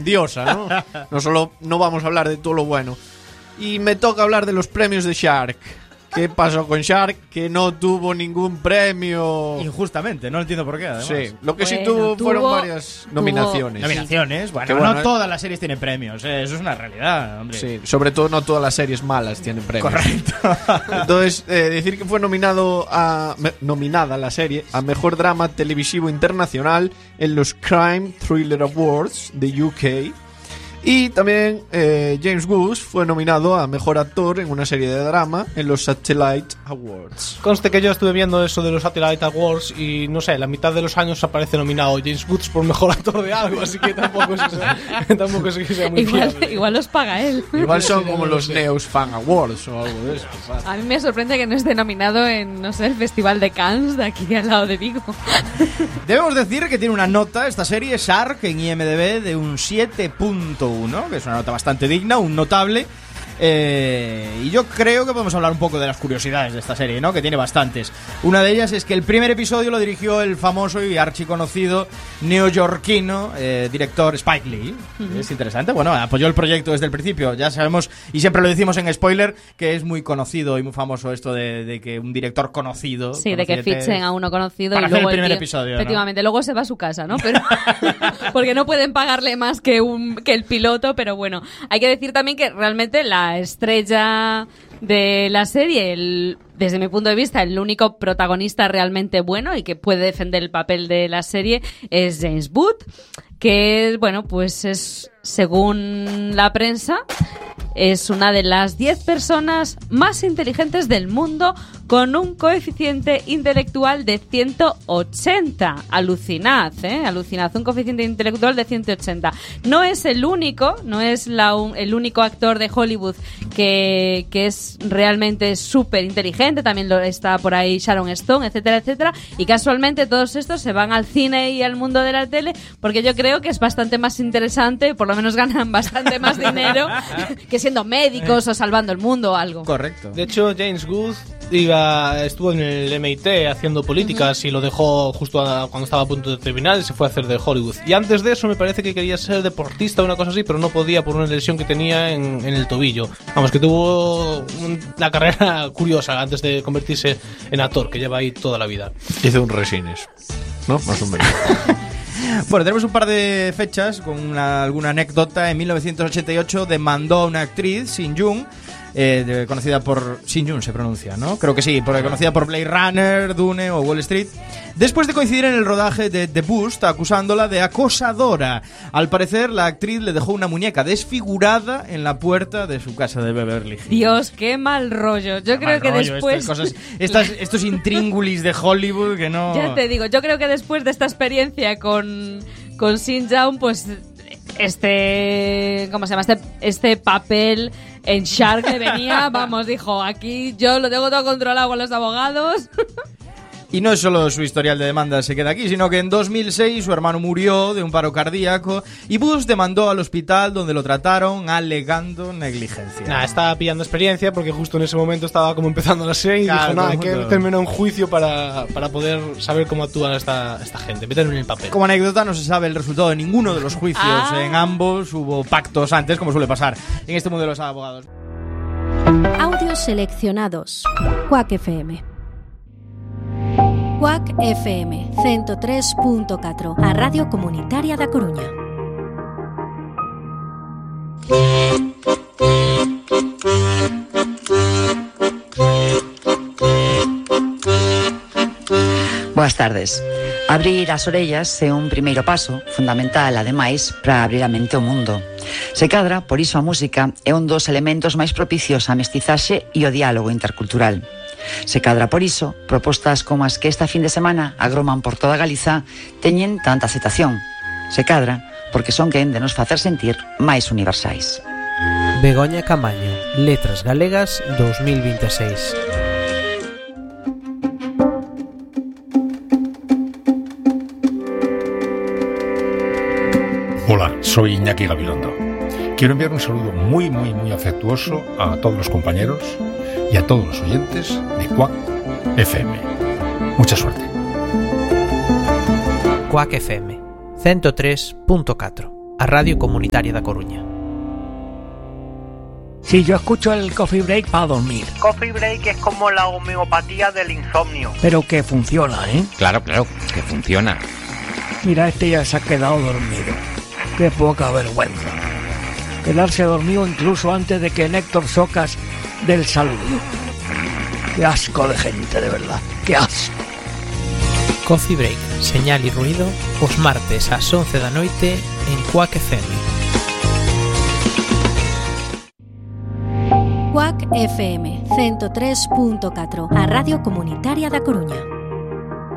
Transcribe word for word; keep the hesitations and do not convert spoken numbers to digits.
grandiosa, ¿no? No solo no vamos a hablar de todo lo bueno. Y me toca hablar de los premios de Shark. ¿Qué pasó con Shark? Que no tuvo ningún premio. Injustamente, no entiendo por qué, además. Sí, lo que bueno, sí tuvo, tuvo fueron varias tuvo, nominaciones. Nominaciones, bueno, Que bueno, no eh. todas las series tienen premios, eh, eso es una realidad, hombre. Sí, sobre todo no todas las series malas tienen premios. Correcto. Entonces, eh, decir que fue nominado a me, nominada la serie a Mejor Drama Televisivo Internacional en los Crime Thriller Awards de U K. Y también eh, James Woods fue nominado a Mejor Actor en una serie de drama en los Satellite Awards. Conste que yo estuve viendo eso de los Satellite Awards y no sé, la mitad de los años aparece nominado James Woods por mejor actor de algo, así que tampoco es que tampoco es que sea muy Igual, fiable. igual los paga él. Igual son Sí, como no lo los sé. Neos Fan Awards o algo de eso. A mí me sorprende que no esté nominado en, no sé, el Festival de Cannes de aquí al lado de Vigo. Debemos decir que tiene una nota, esta serie, Shark, en I M D B de un siete punto uno, que es una nota bastante digna, un notable. Eh, y yo creo que podemos hablar un poco de las curiosidades de esta serie, ¿no? Que tiene bastantes. Una de ellas es que el primer episodio lo dirigió el famoso y archiconocido neoyorquino eh, director Spike Lee. Uh-huh. Es interesante. Bueno, apoyó el proyecto desde el principio. Ya sabemos, y siempre lo decimos en spoiler, que es muy conocido y muy famoso esto de, de que un director conocido... Sí, de que fichen a uno conocido para y luego hacer el primer tío, episodio, efectivamente, ¿no? luego se va a su casa, ¿no? Pero porque no pueden pagarle más que un que el piloto, pero bueno, hay que decir también que realmente la estrella de la serie, el, desde mi punto de vista, el único protagonista realmente bueno y que puede defender el papel de la serie es James Wood, que, bueno, pues es, según la prensa, es una de las diez personas más inteligentes del mundo con un coeficiente intelectual de ciento ochenta. Alucinad, ¿eh? Alucinad, un coeficiente intelectual de ciento ochenta. No es el único, no es la, un, el único actor de Hollywood que, que es realmente súper inteligente. También lo, está por ahí Sharon Stone, etcétera, etcétera. Y casualmente todos estos se van al cine y al mundo de la tele porque yo creo que es bastante más interesante, por lo menos ganan bastante más dinero que siendo médicos o salvando el mundo o algo. Correcto. De hecho, James Wood iba, estuvo en el M I T haciendo políticas uh-huh. y lo dejó justo a, cuando estaba a punto de terminar y se fue a hacer de Hollywood. Y antes de eso me parece que quería ser deportista o una cosa así, pero no podía por una lesión que tenía en, en el tobillo. Vamos, que tuvo un, una carrera curiosa antes de convertirse en actor, que lleva ahí toda la vida. Hizo un Resines, ¿no? Más o menos. Bueno, tenemos un par de fechas con una, alguna anécdota. En mil novecientos ochenta y ocho demandó a una actriz, Shin Jung, eh, de, conocida por... Shin Jung se pronuncia, ¿no? Creo que sí, porque conocida por Blade Runner, Dune o Wall Street, después de coincidir en el rodaje de The Bust, acusándola de acosadora. Al parecer, la actriz le dejó una muñeca desfigurada en la puerta de su casa de Beverly Hills. Dios, qué mal rollo. Yo Qué creo mal que rollo, después... Estas cosas, estas, estos intríngulis de Hollywood que no... Ya te digo, yo creo que después de esta experiencia con, con Shin Jung, pues este... ¿Cómo se llama? Este, este papel en Shark le venía, vamos, dijo, aquí yo lo tengo todo controlado con los abogados. Y no es solo su historial de demandas se queda aquí, sino que en dos mil seis su hermano murió de un paro cardíaco y Bush demandó al hospital donde lo trataron alegando negligencia. Nah, estaba pillando experiencia porque justo en ese momento estaba como empezando la serie y Claro, dijo, nada, hay que justo. meterme en un juicio para, para poder saber cómo actúa esta, esta gente, meterme en el papel. Como anécdota, no se sabe el resultado de ninguno de los juicios. Ah. En ambos hubo pactos antes, como suele pasar en este mundo de los abogados. Audios seleccionados. Quack F M. Quack F M ciento tres punto catro, a Radio Comunitaria da Coruña. Boas tardes. Abrir as orellas é un primeiro paso, fundamental, ademais, para abrir a mente ao mundo. Se cadra, por iso a música é un dos elementos máis propicios á mestizaxe e ao diálogo intercultural. Se cadra por iso, propostas como as que esta fin de semana agroman por toda Galiza teñen tanta aceptación. Se cadra porque son quen de nos facer sentir máis universais. Begoña Camaño, Letras Galegas dos mil veintiséis. Hola, soy Iñaki Gabilondo. Quiero enviar un saludo muy, muy, muy afectuoso a todos los compañeros y a todos los oyentes de Quack F M. Mucha suerte. Quack F M ciento tres punto catro, a Radio Comunitaria da Coruña. Sí, yo escucho el Coffee Break para dormir. Coffee Break es como la homeopatía del insomnio. Pero que funciona, ¿eh? Claro, claro, que funciona. Mira, este ya se ha quedado dormido. Qué poca vergüenza. Quedarse dormido incluso antes de que Héctor Socas dé el saludo. Qué asco de gente, de verdad. Qué asco. Coffee Break, señal e ruido, os martes ás once da noite en Quack F M. Quack F M ciento tres punto catro, a Radio Comunitaria da Coruña.